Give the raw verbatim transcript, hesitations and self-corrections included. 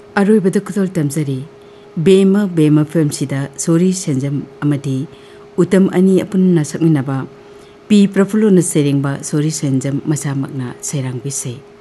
अरोइबद कुतोल तमजरी बेमा बेमा फिल्म सिदा सोरी सेंजम अमदी उतम अनि अपुन्ना सकमिनबा पी प्रफुल्लोना सेरेंबा सोरी सेंजम मसामकना सेरांग बिसे।